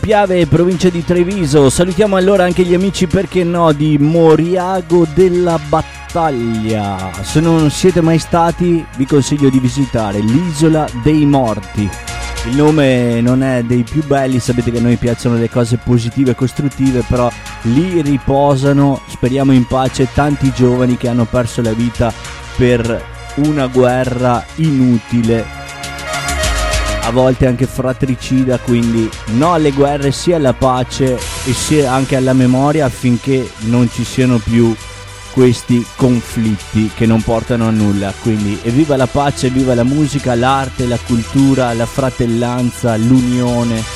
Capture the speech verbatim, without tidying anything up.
Piave, provincia di Treviso. Salutiamo allora anche gli amici, perché no, di Moriago della Battaglia. Se non siete mai stati, vi consiglio di visitare l'Isola dei Morti. Il nome non è dei più belli, sapete che a noi piacciono le cose positive e costruttive, però lì riposano, speriamo in pace, tanti giovani che hanno perso la vita per una guerra inutile, a volte anche fratricida. Quindi no alle guerre, sì alla pace e sì anche alla memoria, affinché non ci siano più questi conflitti che non portano a nulla. Quindi evviva la pace, viva la musica, l'arte, la cultura, la fratellanza, l'unione.